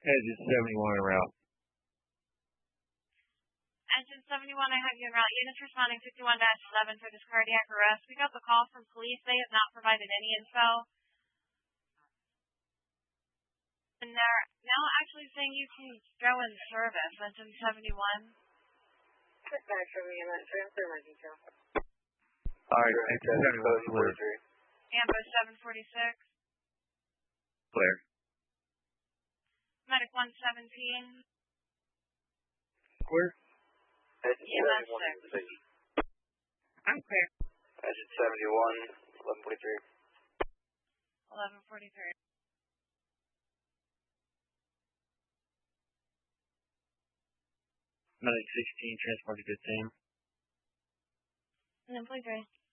Engine 71 en route. Engine 71, I have you en route. Units responding 51-11 for this cardiac arrest. We got the call from police. They have not provided any info. And they're now actually saying you can go in service. Engine 71. Back from me, I'm not sure for my detail. Alright, Engine 71 clear. Ambush 746. Clear. Medic 117. Clear. EMS 6. I'm clear. Engine 71, 1143. 1143. Medic 16, transport to good team. And then please, Ray.